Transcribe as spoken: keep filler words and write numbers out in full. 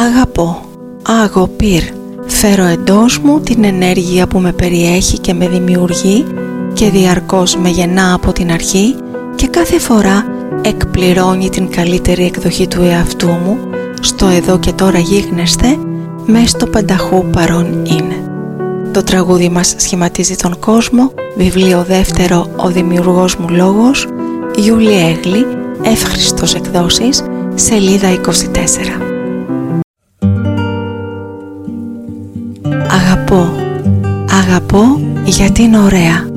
Αγαπώ, αγωπήρ, φέρω εντός μου την ενέργεια που με περιέχει και με δημιουργεί και διαρκώς με γεννά από την αρχή και κάθε φορά εκπληρώνει την καλύτερη εκδοχή του εαυτού μου, στο εδώ και τώρα γίγνεσθε, μες στο πανταχού παρόν είναι. Το τραγούδι μας σχηματίζει τον κόσμο, βιβλίο δεύτερο «Ο δημιουργός μου λόγος», Γιούλη Έγλη, εύχριστος εκδόσεις, σελίδα είκοσι τέσσερα. Αγαπώ, αγαπώ γιατί είναι ωραία.